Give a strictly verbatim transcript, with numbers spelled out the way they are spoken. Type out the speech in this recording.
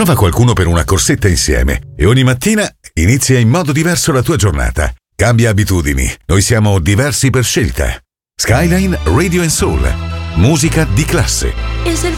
Trova qualcuno per una corsetta insieme e ogni mattina inizia in modo diverso la tua giornata. Cambia abitudini. Noi siamo diversi per scelta. Skyline Radio and Soul. Musica di classe.